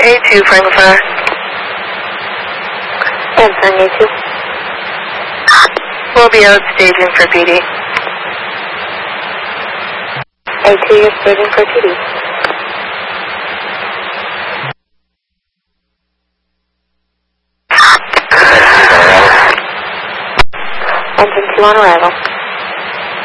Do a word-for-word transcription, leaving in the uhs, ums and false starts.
A two, frame of fire. Answering A two. We'll be out staging for P D. A two, you're staging for P D. Engine two on arrival.